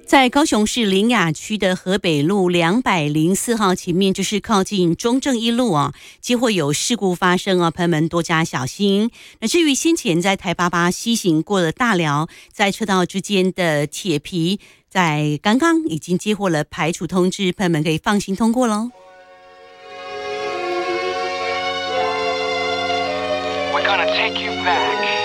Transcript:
在高雄市苓雅区的河北路204号前面，就是靠近中正一路皆会有事故发生朋友们多加小心。那至于先前在台88西行过了大寮，在车道之间的铁皮，在刚刚已经接获了排除通知，朋友们可以放心通过咯。 We're gonna take you back.